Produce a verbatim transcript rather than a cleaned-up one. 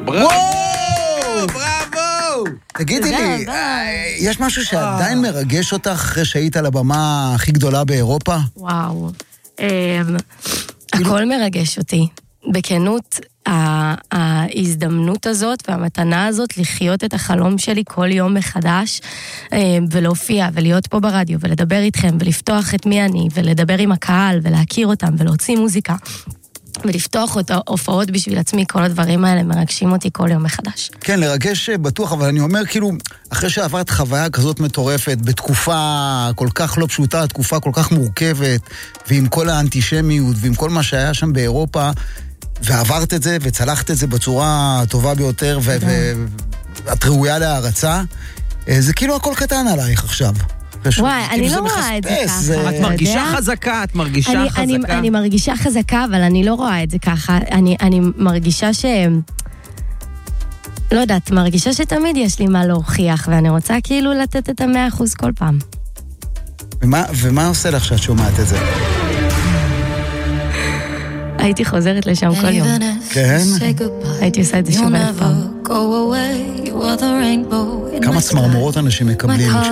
בראבו! בראבו! תגידי לי, יש משהו שעדיין מרגש אותך אחרי שהיית על הבמה הכי גדולה באירופה? וואו. הכל מרגש אותי. בכנות, ההזדמנות הזאת והמתנה הזאת לחיות את החלום שלי כל יום מחדש, ולהופיע ולהיות פה ברדיו ולדבר איתכם ולפתוח את מי אני ולדבר עם הקהל ולהכיר אותם ולהוציא מוזיקה ולפתוח הופעות בשביל עצמי, כל הדברים האלה מרגשים אותי כל יום מחדש. כן, לרגש בטוח, אבל אני אומר כאילו, אחרי שעברת חוויה כזאת מטורפת, בתקופה כל כך לא פשוטה, תקופה כל כך מורכבת, ועם כל האנטישמיות ועם כל מה שהיה שם באירופה, ועברת את זה וצלחת את זה בצורה הטובה ביותר, ואת ראויה להערצה, זה כאילו הכל קטן עלייך עכשיו. וואי, אני לא רואה את זה ככה. את מרגישה חזקה, את מרגישה חזקה. אני מרגישה חזקה, אבל אני לא רואה את זה ככה. אני מרגישה ש... לא יודעת, מרגישה שתמיד יש לי מה להוכיח, ואני רוצה כאילו לתת את המאה אחוז כל פעם. ומה עושה לך שאת שומעת את זה? הייתי חוזרת לשם כל יום. כן? הייתי עושה את זה שוב אלף פעם. כמה צמרמורות אנשים מקבלים